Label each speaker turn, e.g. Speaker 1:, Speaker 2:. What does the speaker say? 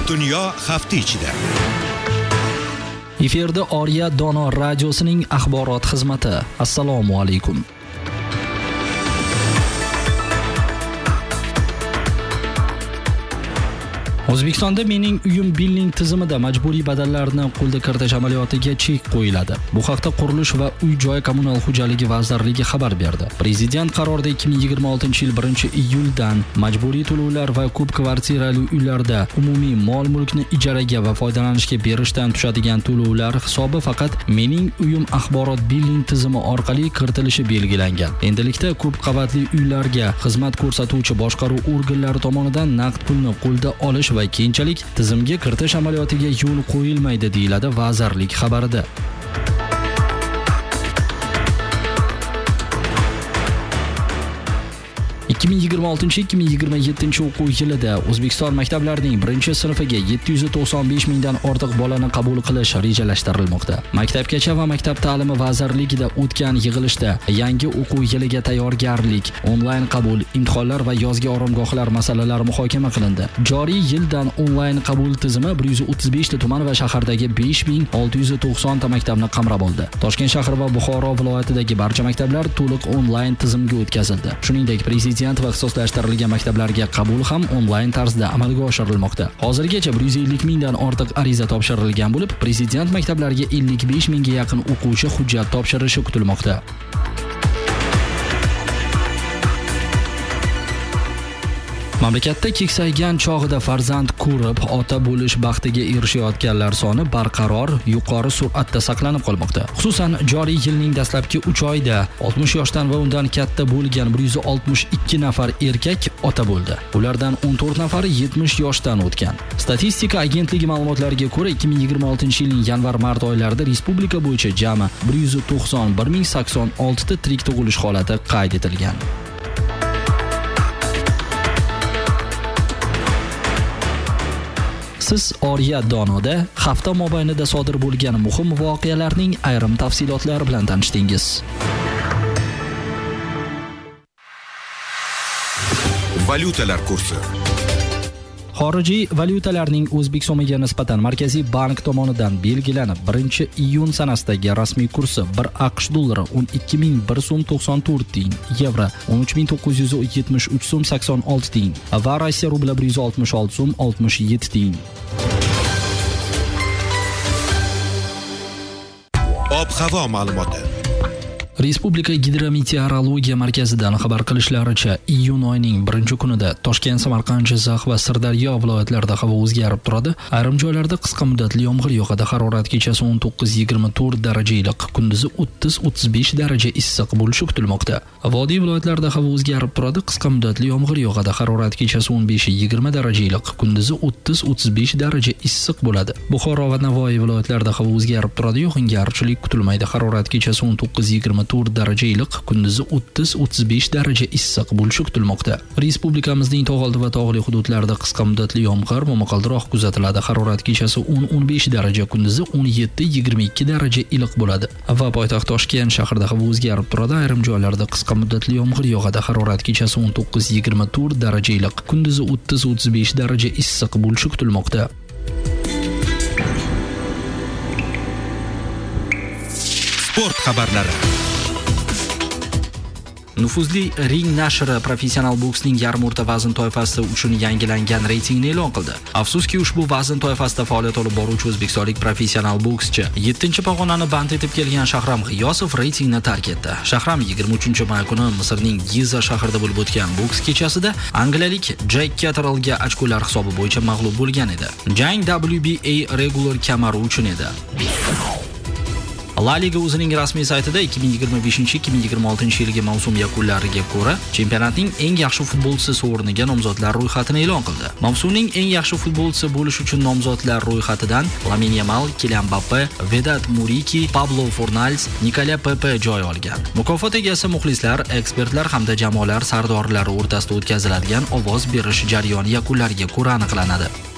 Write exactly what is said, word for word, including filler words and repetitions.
Speaker 1: Dunyo hafta ichida.
Speaker 2: Efirda Oriya Dono radiosining axborot xizmati. Assalomu alaykum. O'zbekistonda Mening uyim billing tizimida majburiy badallarni qo'lda kiritish amaliyotiga chek qo'yiladi. Bu haqda Qurilish va uy-joy kommunal xo'jaligi vazirligi xabar berdi. Prezident qarorida ikki ming yigirma oltinchi yil birinchi iyuldan majburiy to'lovlar va ko'p kvartirali uylarda umumiy mol-mulkni ijaraga va foydalanishga berishdan tushadigan to'lovlar hisobi faqat Mening uyim axborot billing tizimi orqali kiritilishi belgilangan. Endilikda ko'p qavatli uylarga xizmat ko'rsatuvchi boshqaruv organlari tomonidan naqd pulni qo'lda olish va keyinchalik tizimga kiritish amaliyotiga yo'l qo'yilmaydi, deyiladi vazirlik xabarida. ikki ming yigirma oltinchi ikki ming yigirma yettinchi o'quv yilida O'zbekiston maktablarining birinchi sinfiga yetti yuz to'qson besh mingdan ortiq bolani qabul qilish rejalashtirilmoqda. Maktabgacha va maktab ta'limi vazirligida o'tgan yig'ilishda yangi o'quv yiliga tayyorgarlik, onlayn qabul, imtihonlar va yozgi oromgohlar masalalari muhokama qilindi. Joriy yildan onlayn qabul tizimi bir yuz o'ttiz besh ta tuman va shahardagi besh ming olti yuz to'qson ta maktabni qamrab oldi. Toshkent shahri va Buxoro viloyatidagi barcha maktablar to'liq onlayn tizimga o'tkazildi. Shuningdek, prezident va ixtisoslashtirilgan maktablarga qabul ham onlayn tarzda amalga oshirilmoqda. Hozirgacha bir yuz ellik mingdan ortiq ariza topshirilgan bo'lib, prezident maktablariga ellik besh mingga yaqin o'quvchi hujjat topshirishi kutilmoqda. Mamlakatda keksaygan chog'ida farzand ko'rib, ota bo'lish baxtiga erishayotganlar soni barqaror, yuqori sur'atda saqlanib qolmoqda. Xususan, joriy yilning dastlabki uch oyida oltmish yoshdan va undan katta bo'lgan bir yuz oltmish ikki nafar erkak ota bo'ldi. Ulardan o'n to'rt nafari yetmish yoshdan o'tgan. Statistika agentligi ma'lumotlariga ko'ra, ikki ming yigirma oltinchi yilning yanvar-mart oylarida respublika bo'yicha jami bir yuz to'qson bir ming sakson olti ta tirik tug'ilish holati qayd etilgan. Siz Oriya Donoda hafta mobaynida sodir bo'lgan muhim voqealarning ayrim tafsilotlari bilan tanishdingiz.
Speaker 1: Valyutalar kursi.
Speaker 2: Xorijiy valyutalarning O'zbek so'miga nisbatan Markaziy bank tomonidan belgilanib birinchi iyun sanasidagi rasmiy kursi bir AQSh dollari o'n ikki ming bir so'm to'qson to'rt tiyin, yevro o'n uch ming to'qqiz yuz yetmish uch so'm sakson olti tiyin va Rossiya rubli bir yuz oltmish olti so'm oltmish yetti tiyin.
Speaker 1: Ob-havo ma'lumoti.
Speaker 2: Respublika gidrometeorologiya markazidan xabar qilishlaricha, iyun oyining birinchi kunida Toshkent, Samarqand, Jizzax va Sirdaryo viloyatlarida havo o'zgarib turadi. Ayrim joylarda qisqa muddatli yomg'ir yog'adi. Harorat kechasi o'n to'qqiz yigirma to'rt daraja iliq, kunduzi o'ttiz o'ttiz besh daraja issiq bo'lishi kutilmoqda. Vodiy viloyatlarida havo o'zgarib turadi. Qisqa muddatli yomg'ir yog'adi. Harorat kechasi o'n besh yigirma daraja iliq, kunduzi o'ttiz o'ttiz besh daraja issiq bo'ladi. Buxoro va Navoiy viloyatlarida havo o'zgarib turadi. Yog'ingarchilik kutilmaydi. Harorat kechasi o'n to'qqiz yigirma to'rt daraja iliq, kunduzi o'ttiz o'ttiz besh daraja issiq bo'lishi kutilmoqda. Respublikamizning tog' oldi va tog'li hududlarida qisqa muddatli yomg'ir momaqaldiroq kuzatiladi. Harorat kechasi o'n o'n besh daraja, kunduzi o'n yetti yigirma ikki daraja iliq bo'ladi. Va poytaxt Toshkent shahrida havo o'zgarib turadi. Ayrim joylarda qisqa muddatli yomg'ir yog'adi. Harorat kechasi o'n to'qqiz yigirma to'rt daraja iliq, kunduzi o'ttiz o'ttiz besh daraja issiq bo'lishi kutilmoqda.
Speaker 1: Sport xabarlari.
Speaker 2: Nufuzli Ring nashri professional boksning yarim o'rta vazn toifasi uchun yangilangan reytingni e'lon qildi. Afsuski, ushbu vazn toifasida faoliyat olib boruvchi o'zbekistonlik professional bokschi yettinchi pog'onani band etib kelgan Shahram G'iyosov reytingni tark etdi. Shahram yigirma uchinchi may kuni Misrning Giza shahrida bo'lib o'tgan boks kechasida angliyalik Jack Catterallga ochkolar hisobi bo'yicha mag'lub bo'lgan edi. Jang W B A regular kamari uchun edi. La Liga o'zining rasmiy saytida ikki ming yigirma beshinchi ikki ming yigirma oltinchi yilgi mavsum yakunlariga ko'ra chempionatning eng yaxshi futbolchisi sovringa nomzodlar ro'yxatini e'lon qildi. Mavsumning eng yaxshi futbolchisi bo'lish uchun nomzodlar ro'yxatidan Lamine Yamal, Kylian Mbappe, Vedat Muriki, Pablo Fornals, Nicolas Pepe joy olgan. Mukofot egasi muxlislar, ekspertlar hamda jamoalar sardorlari o'rtasida o'tkaziladigan ovoz berish jarayoni yakunlariga ko'ra aniqlanadi.